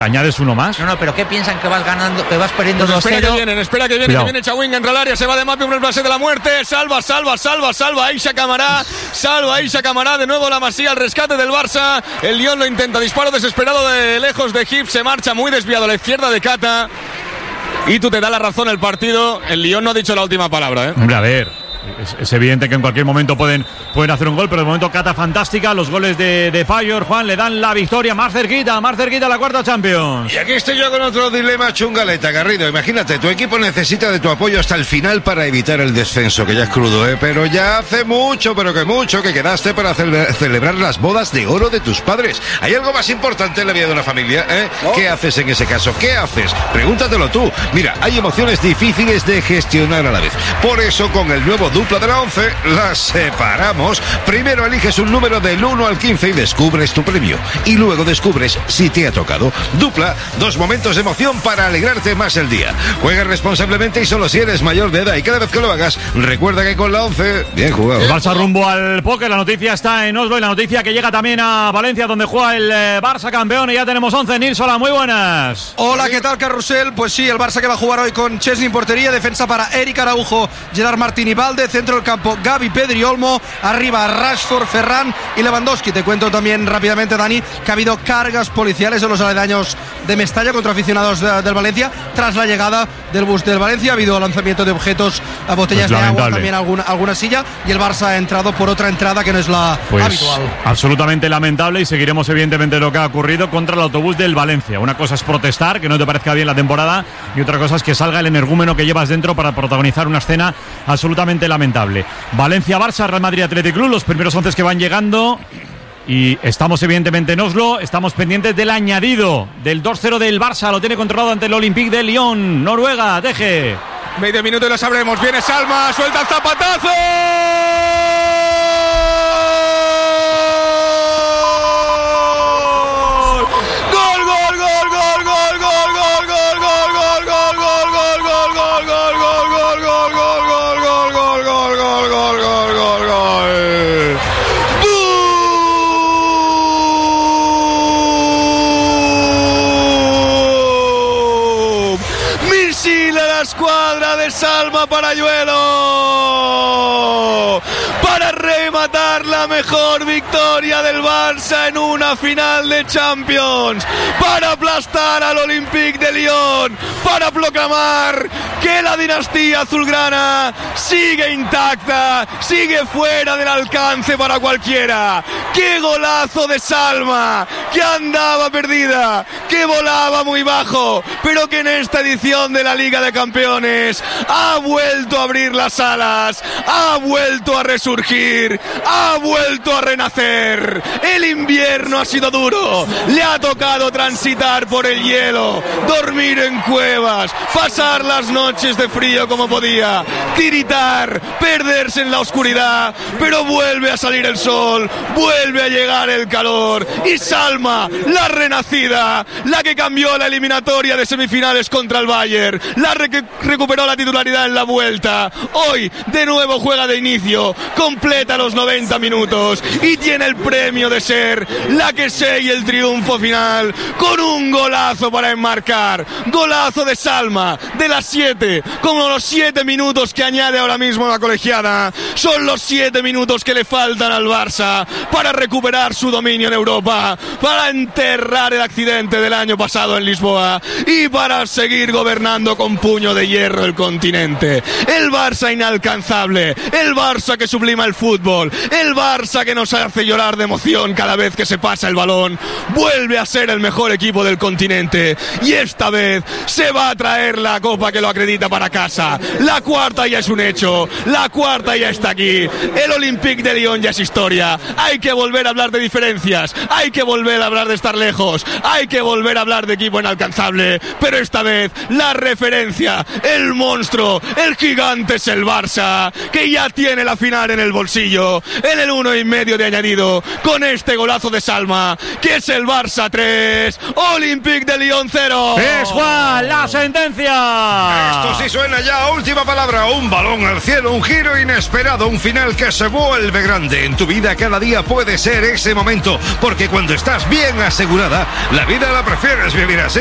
¿Añades uno más? No, pero ¿qué piensan? Que vas ganando, que vas perdiendo 2-0. Espera que viene Chawin, entra al área, se va de Mapi, un pase de la muerte, salva Aisha Camará, de nuevo la Masía, al rescate del Barça, el Lyon lo intenta, disparo desesperado de lejos de Hibbs, se marcha muy desviado a la izquierda de Kata, y tú te da la razón el partido, el Lyon no ha dicho la última palabra, Hombre, a ver, es evidente que en cualquier momento pueden hacer un gol, pero de momento Kata fantástica, los goles de Fayol, Juan, le dan la victoria más cerquita la cuarta Champions. Y aquí estoy yo con otro dilema chungaleta, Garrido. Imagínate, tu equipo necesita de tu apoyo hasta el final para evitar el descenso, que ya es crudo, pero ya hace mucho que quedaste para celebrar las bodas de oro de tus padres. ¿Hay algo más importante en la vida de una familia? ¿No? ¿Qué haces en ese caso? ¿Qué haces? Pregúntatelo tú. Mira, hay emociones difíciles de gestionar a la vez. Por eso, con el nuevo dupla de la 11, las separamos. Primero eliges un número del 1 al 15 y descubres tu premio. Y luego descubres si te ha tocado. Dupla, 2 momentos de emoción para alegrarte más el día. Juega responsablemente y solo si eres mayor de edad. Y cada vez que lo hagas, recuerda que con la 11, bien jugado. El Barça rumbo al póker. La noticia está en Oslo y la noticia que llega también a Valencia, donde juega el Barça campeón. Y ya tenemos 11. Nils, hola, muy buenas. Hola, ¿qué tal, Carrusel? Pues sí, el Barça que va a jugar hoy con Chesney en portería. Defensa para Eric Araujo, Gerard Martín y Valde. Centro del campo, Gavi, Pedri, Olmo. Arriba, Rashford, Ferran y Lewandowski. Te cuento también rápidamente, Dani, que ha habido cargas policiales en los aledaños de Mestalla contra aficionados del Valencia tras la llegada del bus del Valencia. Ha habido lanzamiento de objetos, a botellas de agua, también alguna silla, y el Barça ha entrado por otra entrada que no es la habitual. Absolutamente lamentable, y seguiremos evidentemente lo que ha ocurrido contra el autobús del Valencia. Una cosa es protestar, que no te parezca bien la temporada, y otra cosa es que salga el energúmeno que llevas dentro para protagonizar una escena absolutamente lamentable. Valencia-Barça, Real Madrid-Athletic Club, los primeros 11 que van llegando. Y estamos evidentemente en Oslo, estamos pendientes del añadido del 2-0 del Barça, lo tiene controlado ante el Olympique de Lyon, Noruega, deje. 20 minutos y lo sabremos, viene Salma, suelta el zapatazo. Salma Parayuelo para rematar la mejor victoria del Barça en una final de Champions, para aplastar al Olympique de Lyon, para proclamar que la dinastía azulgrana sigue intacta, sigue fuera del alcance para cualquiera. ¡Qué golazo de Salma! Que andaba perdida, que volaba muy bajo, pero que en esta edición de la Liga de Campeones ha vuelto a abrir las alas, ha vuelto a resurgir, ha vuelto a renacer. El invierno ha sido duro, le ha tocado transitar por el hielo, dormir en cuevas, pasar las noches de frío como podía, tiritar, perderse en la oscuridad, pero vuelve a salir el sol, vuelve a llegar el calor, y Salma, la renacida, la que cambió la eliminatoria de semifinales contra el Bayern, la que recuperó la titularidad en la vuelta, hoy de nuevo juega de inicio, completa los 90 minutos y tiene el premio de ser la que selle el triunfo final con un golazo para enmarcar, golazo de Salma de las 7, como los 7 minutos que añade ahora mismo la colegiada, son los 7 minutos que le faltan al Barça para recuperar su dominio en Europa, para enterrar el accidente del año pasado en Lisboa y para seguir gobernando con puño de hierro el continente. El Barça inalcanzable, el Barça que sublima el fútbol, el Barça que nos hace llorar de emoción cada vez que se pasa el balón, vuelve a ser el mejor equipo del continente, y esta vez se va a traer la copa que lo acredita para casa. La cuarta ya es un hecho, la cuarta ya está aquí, el Olympique de Lyon ya es historia. Hay que volver a hablar de diferencias, hay que volver a hablar de estar lejos, hay que volver a hablar de equipo inalcanzable, pero esta vez la referencia, el monstruo, el gigante es el Barça, que ya tiene la final en el bolsillo, en el 1,5 de añadido, con este golazo de Salma, que es el Barça 3, Olympique de Lyon 0. Es Juan, la sentencia Valencia. Esto sí suena ya, última palabra, un balón al cielo, un giro inesperado, un final que se vuelve grande. En tu vida cada día puede ser ese momento, porque cuando estás bien asegurada, la vida la prefieres vivir así.